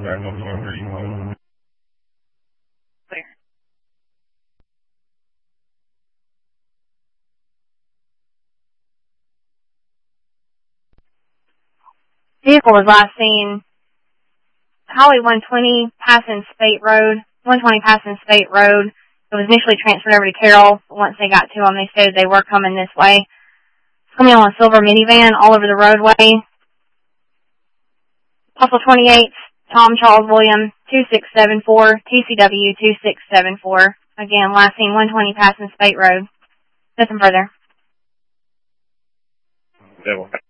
Vehicle was last seen Highway 120 passing Spate Road. 120 passing Spate Road. It was initially transferred over to Carroll, but once they got to them, they said they were coming this way. It's coming on a silver minivan all over the roadway. Parcel 28, Tom Charles William, 2674, TCW 2674. Again, last seen 120 passing Spate Road. Nothing further.